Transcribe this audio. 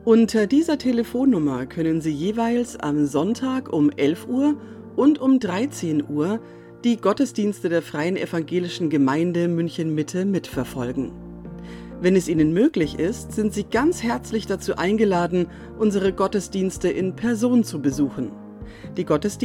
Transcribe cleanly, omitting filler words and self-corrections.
Unter dieser Telefonnummer können Sie jeweils am Sonntag um 11 Uhr und um 13 Uhr die Gottesdienste der Freien Evangelischen Gemeinde München-Mitte mitverfolgen. Wenn es Ihnen möglich ist, sind Sie ganz herzlich dazu eingeladen, unsere Gottesdienste in Person zu besuchen. Die Gottesdienste